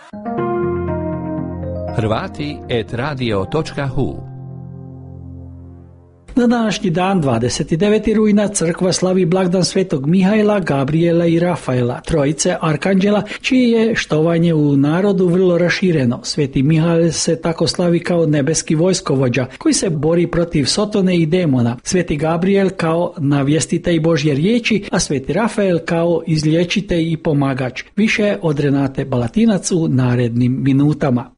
Hrvati@radio.hu. Na današnji dan, 29. rujna, crkva slavi blagdan svetog Mihajla, Gabriela i Rafaela, trojice arkanđela, čije je štovanje u narodu vrlo rašireno. Sveti Mihajl se tako slavi kao nebeski vojskovođa, koji se bori protiv Sotone i demona. Sveti Gabriel kao navjestitelj Božje riječi, a sveti Rafael kao izliječitelj i pomagač. Više od Renate Balatinac u narednim minutama.